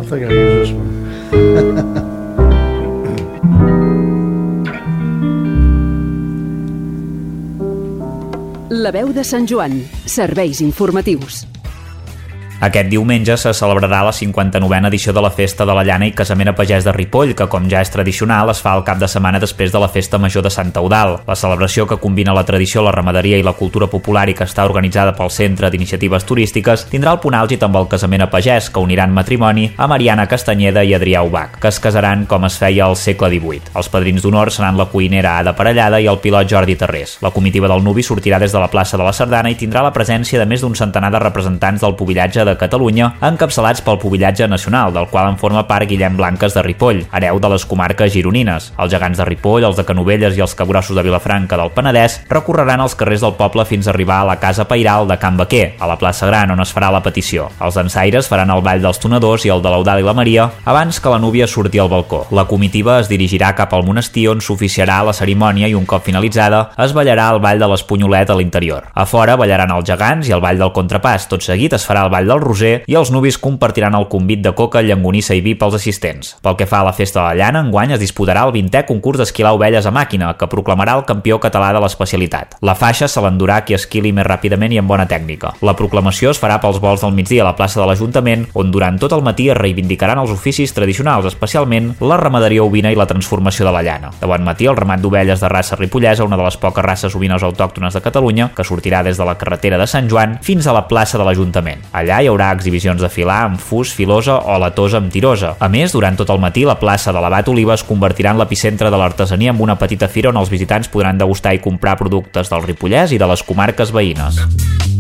think I'll use this one. La veu de Sant Joan. Serveis informatius. Aquest diumenge se celebrarà la 59a edició de la Festa de la Llana i Casament a Pagès de Ripoll, que, com ja és tradicional, es fa el cap de setmana després de la Festa Major de Sant Eudald. La celebració, que combina la tradició, la ramaderia i la cultura popular i que està organitzada pel Centre d'Iniciatives Turístiques, tindrà el punt àlgid amb el Casament a Pagès, que uniran matrimoni a Mariana Castanyeda i Adrià Ubach, que es casaran com es feia al segle XVIII. Els padrins d'honor seran la cuinera Ada Parellada i el pilot Jordi Tarrés. La comitiva del nuvi sortirà des de la plaça de la Sardana i tindrà la presència de més d'un centenar de representants del pubillatge de Catalunya, encapçalats pel pubillatge nacional, del qual en forma part Guillem Blanques de Ripoll, hereu de les comarques gironines. Els gegants de Ripoll, els de Canovelles i els capgrossos de Vilafranca del Penedès recorreran els carrers del poble fins a arribar a la Casa Pairal de Can Baquer, a la plaça Gran, on es farà la petició. Els dansaires faran el ball dels tonadors i el de l'Eudald i la Maria abans que la núvia surti al balcó. La comitiva es dirigirà cap al monestir, on s'oficiarà la cerimònia i, un cop finalitzada, es ballarà el ball de l'Espunyolet a l'interior. A fora ballaran els gegants i el ball del contrapàs. Tot seguit es farà el ball del Roser i els nuvis compartiran el convit de coca, llonganissa i vi pels assistents. Pel que fa a la Festa de la Llana, enguany es disputarà el 20è concurs d'esquilar ovelles a màquina, que proclamarà el campió català de l'especialitat. La faixa se l'endurà qui esquili més ràpidament i amb bona tècnica. La proclamació es farà pels volts del migdia a la plaça de l'Ajuntament, on durant tot el matí es reivindicaran els oficis tradicionals, especialment la ramaderia ovina i la transformació de la llana. De bon matí, el ramat d'ovelles de raça ripollesa, una de les poques races ovines autòctones de Catalunya, que sortirà des de la carretera de Sant Joan fins a la plaça de l'Ajuntament. Allà hi haurà exhibicions de filar amb fus, filosa o la tosa amb tirosa. A més, durant tot el matí, la plaça de l'Abat Oliva es convertirà en l'epicentre de l'artesania, amb una petita fira on els visitants podran degustar i comprar productes del Ripollès i de les comarques veïnes.